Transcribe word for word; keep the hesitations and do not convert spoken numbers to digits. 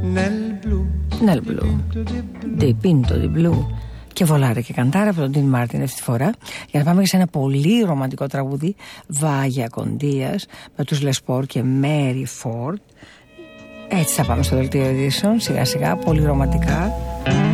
Nel blu, di pinto di blu. Και βολάρε και καντάρα από τον Dean Martin αυτή τη φορά, για να πάμε σε ένα πολύ ρομαντικό τραγούδι Βάγια Κοντίας με τους Λεσπόρ και Mary Ford. Έτσι θα πάμε στο δελτίο ειδήσεων, σιγά σιγά, πολύ ρομαντικά.